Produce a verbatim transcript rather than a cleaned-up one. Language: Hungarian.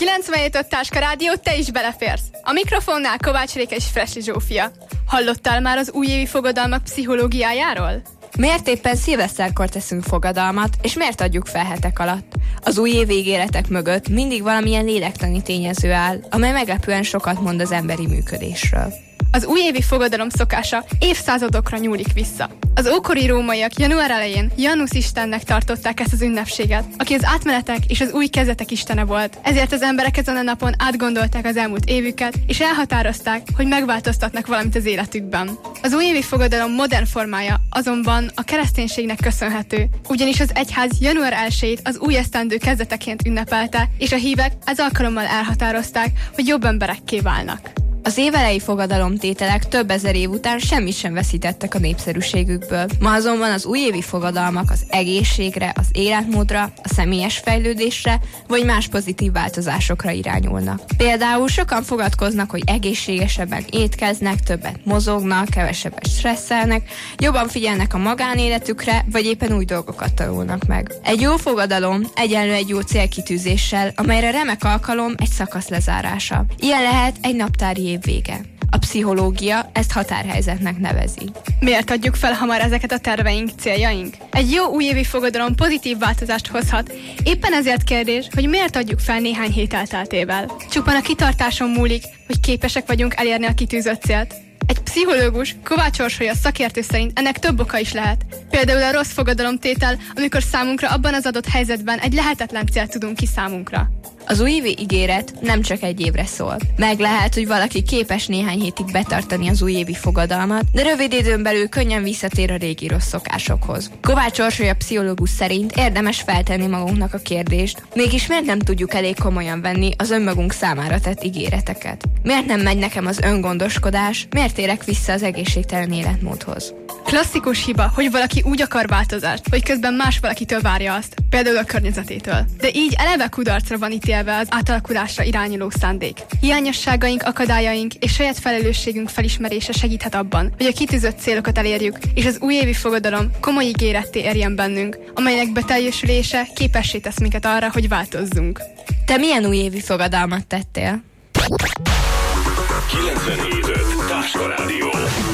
kilencvenhét öt Táska Rádió, te is beleférsz. A mikrofonnál Kovács Réka és Fresi Zsófia. Hallottál már az újévi fogadalmak pszichológiájáról? Miért éppen szilveszterkor teszünk fogadalmat, és miért adjuk fel hetek alatt? Az újévi ígéretek mögött mindig valamilyen lélektani tényező áll, amely meglepően sokat mond az emberi működésről. Az újévi fogadalom szokása évszázadokra nyúlik vissza. Az ókori rómaiak január elején Janus istennek tartották ezt az ünnepséget, aki az átmenetek és az új kezdetek istene volt. Ezért az emberek ezen a napon átgondolták az elmúlt évüket, és elhatározták, hogy megváltoztatnak valamit az életükben. Az újévi fogadalom modern formája azonban a kereszténységnek köszönhető, ugyanis az egyház január elsejét az új esztendő kezdeteként ünnepelte, és a hívek ez alkalommal elhatározták, hogy jobb emberekké válnak. Az évelei fogadalomtételek több ezer év után semmit sem veszítettek a népszerűségükből. Ma azonban az újévi fogadalmak az egészségre, az életmódra, a személyes fejlődésre vagy más pozitív változásokra irányulnak. Például sokan fogadkoznak, hogy egészségesebben étkeznek, többet mozognak, kevesebbet stresszelnek, jobban figyelnek a magánéletükre, vagy éppen új dolgokat tanulnak meg. Egy jó fogadalom egyenlő egy jó célkitűzéssel, amelyre remek alkalom egy szakasz lezárása. Ilyen lehet egy naptári év vége. A pszichológia ezt határhelyzetnek nevezi. Miért adjuk fel hamar ezeket a terveink, céljaink? Egy jó újévi fogadalom pozitív változást hozhat. Éppen ezért kérdés, hogy miért adjuk fel néhány hét elteltével. Csupán a kitartáson múlik, hogy képesek vagyunk elérni a kitűzött célt. Egy pszichológus, Kovács Orsolya szakértő szerint ennek több oka is lehet. Például a rossz fogadalomtétel, amikor számunkra abban az adott helyzetben egy lehetetlen célt tudunk ki számunkra. Az újévi ígéret nem csak egy évre szól. Meg lehet, hogy valaki képes néhány hétig betartani az újévi fogadalmat, de rövid időn belül könnyen visszatér a régi rossz szokásokhoz. Kovács Orsolya pszichológus szerint érdemes feltenni magunknak a kérdést, mégis miért nem tudjuk elég komolyan venni az önmagunk számára tett ígéreteket? Miért nem megy nekem az öngondoskodás, miért érek vissza az egészségtelen életmódhoz? Klasszikus hiba, hogy valaki úgy akar változást, hogy közben más valakitől várja azt, például a környezetétől. De így eleve kudarcra van ítélve az átalakulásra irányuló szándék. Hiányosságaink, akadályaink és saját felelősségünk felismerése segíthet abban, hogy a kitűzött célokat elérjük, és az újévi fogadalom komoly ígéretté érjen bennünk, amelynek beteljesülése képessé tesz minket arra, hogy változzunk. Te milyen újévi fogadalmat tettél? kilencvenhét öt Táska Rádió.